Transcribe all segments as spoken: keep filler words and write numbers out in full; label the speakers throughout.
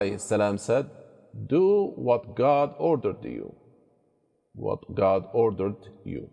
Speaker 1: salam said, do what God ordered you. What God ordered you.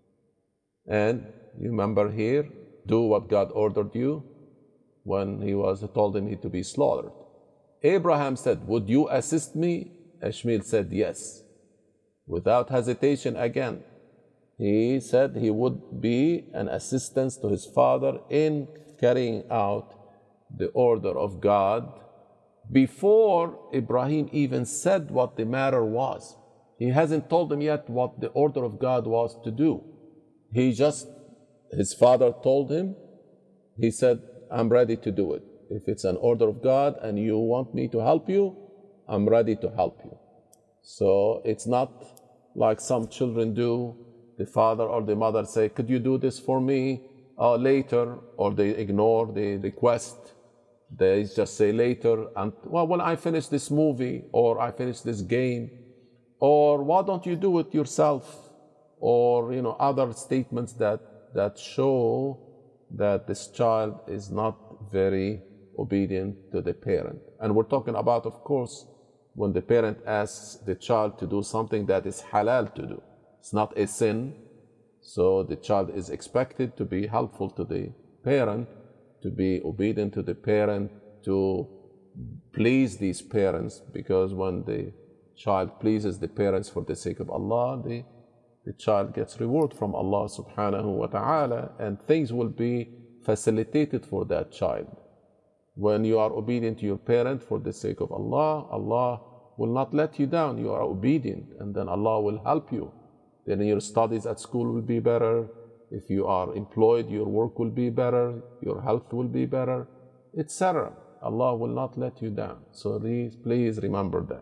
Speaker 1: And you remember here, do what God ordered you, when he was told him to be slaughtered. Abraham said, would you assist me? Ishmael said, yes. Without hesitation again, he said he would be an assistance to his father in carrying out the order of God before Ibrahim even said what the matter was. He hasn't told him yet what the order of God was to do. He just, his father told him, he said, I'm ready to do it. If it's an order of God and you want me to help you, I'm ready to help you. So it's not like some children do. The father or the mother say, could you do this for me uh, later? Or they ignore the request. They just say later, and well, when I finish this movie, or I finish this game, or why don't you do it yourself? Or, you know, other statements that, that show that this child is not very obedient to the parent. And we're talking about, of course, when the parent asks the child to do something that is halal to do. It's not a sin. So the child is expected to be helpful to the parent, to be obedient to the parent, to please these parents, because when the child pleases the parents for the sake of Allah, the, the child gets reward from Allah subhanahu wa ta'ala, and things will be facilitated for that child. When you are obedient to your parent for the sake of Allah, Allah will not let you down. You are obedient, and then Allah will help you. Then your studies at school will be better. If you are employed, your work will be better, your health will be better, et cetera. Allah will not let you down. So please, please remember that.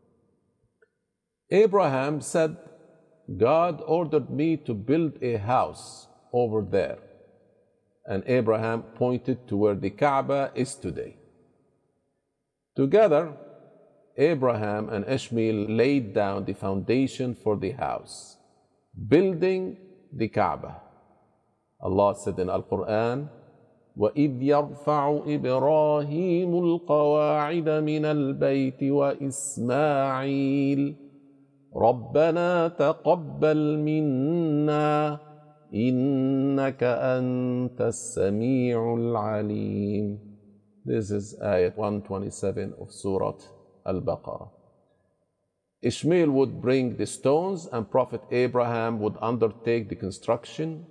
Speaker 1: Abraham said, God ordered me to build a house over there. And Abraham pointed to where the Kaaba is today. Together, Abraham and Ishmael laid down the foundation for the house, building the Kaaba. Allah said in Al-Quran, وَإِذْ يَرْفَعُ إِبْرَاهِيمُ الْقَوَاعِدَ مِنَ الْبَيْتِ وَإِسْمَاعِيلُ رَبَّنَا تَقَبَّلْ مِنَّا إِنَّكَ أَنْتَ السَّمِيعُ الْعَلِيمُ. This is ayat one twenty-seven of Surah Al-Baqarah. Ishmael would bring the stones, and Prophet Abraham would undertake the construction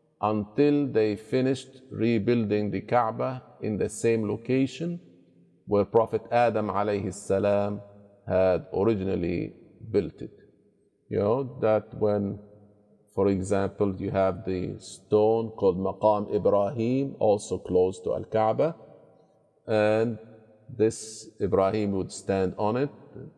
Speaker 1: until they finished rebuilding the Kaaba in the same location where Prophet Adam alayhi salam had originally built it. You know, that when, for example, you have the stone called Maqam Ibrahim, also close to Al-Kaaba, and this Ibrahim would stand on it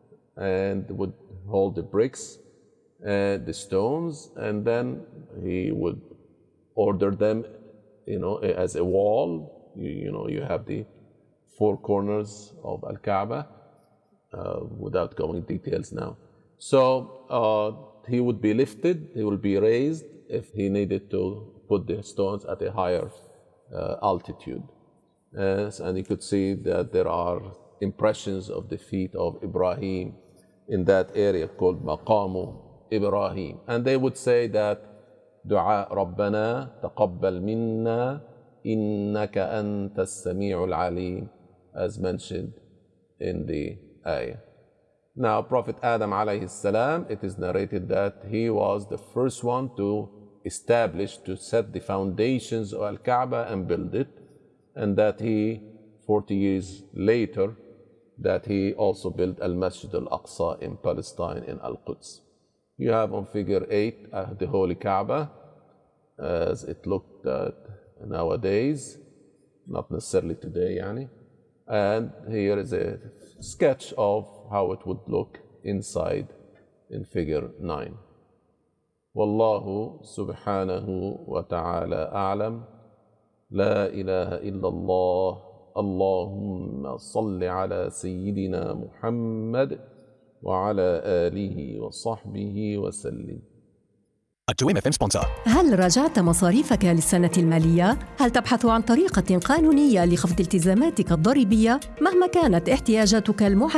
Speaker 1: and would hold the bricks and the stones, and then he would order them, you know, as a wall. You, you know, you have the four corners of Al-Kaaba, uh, without going into details now. So uh, he would be lifted, he will be raised if he needed to put the stones at a higher uh, altitude. Yes, and you could see that there are impressions of the feet of Ibrahim in that area called Maqamu Ibrahim. And they would say that Dua Rabbana taqabbal minna innaka anta as-sami'ul alim, as mentioned in the ayah. Now, Prophet Adam alayhi salam, it is narrated that he was the first one to establish, to set the foundations of Al-Kaaba and build it, and that he, forty years later, that he also built Al-Masjid Al-Aqsa in Palestine, in Al-Quds. You have on figure eight uh, the Holy Kaaba, as it looked uh, nowadays, not necessarily today, yani. And here is a sketch of how it would look inside in figure nine. Wallahu subhanahu wa ta'ala a'lam. La ilaha illallah. Allahumma salli ala Sayyidina Muhammad wa ala alihi wa sahbihi wa sallim.
Speaker 2: A two M F M sponsor.
Speaker 3: هل راجعت مصاريفك للسنة المالية؟ هل تبحث عن طريقة قانونية لخفض التزاماتك الضريبية مهما كانت احتياجاتك المعينة؟